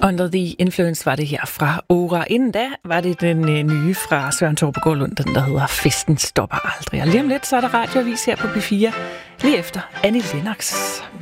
Under the Influence var det her fra Ora. Inden da var det den nye fra Søren Torpe Gårdlund, den der hedder Festen stopper aldrig. Og lige om lidt, så er der radioavis her på P4, lige efter Annie Lennox.